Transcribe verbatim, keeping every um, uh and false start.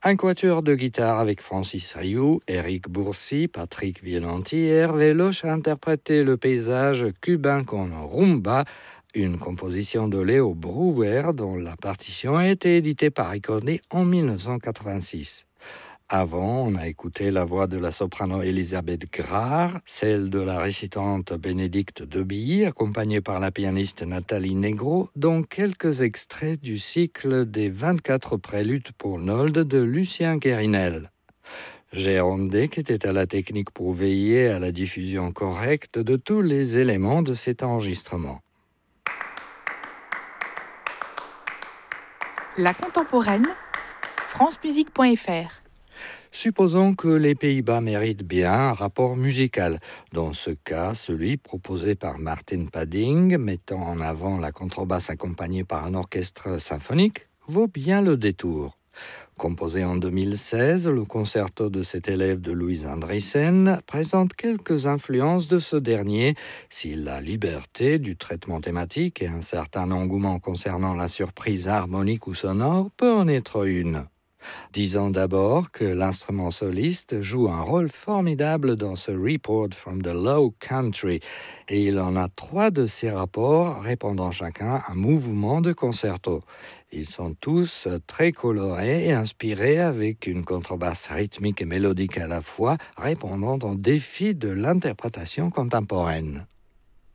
Un quatuor de guitare avec Francis Rioux, Éric Bourcy, Patrick Violenti et Hervé Loche a interprété le paysage cubain con rumba, une composition de Léo Brouwer dont la partition a été éditée par Recordé en dix-neuf cent quatre-vingt-six. Avant, on a écouté la voix de la soprano Elisabeth Grard, celle de la récitante Bénédicte Debille, accompagnée par la pianiste Nathalie Negro, dont quelques extraits du cycle des vingt-quatre préludes pour Nolde de Lucien Guérinel. Jérôme Deck était à la technique pour veiller à la diffusion correcte de tous les éléments de cet enregistrement. La contemporaine, francemusique point f r. Supposons que les Pays-Bas méritent bien un rapport musical. Dans ce cas, celui proposé par Martin Padding, mettant en avant la contrebasse accompagnée par un orchestre symphonique, vaut bien le détour. Composé en deux mille seize, le concerto de cet élève de Louis Andriessen présente quelques influences de ce dernier, si la liberté du traitement thématique et un certain engouement concernant la surprise harmonique ou sonore peut en être une. Disons d'abord que l'instrument soliste joue un rôle formidable dans ce Report from the Low Country et il en a trois de ces rapports répondant chacun à un mouvement de concerto. Ils sont tous très colorés et inspirés avec une contrebasse rythmique et mélodique à la fois, répondant aux défis de l'interprétation contemporaine.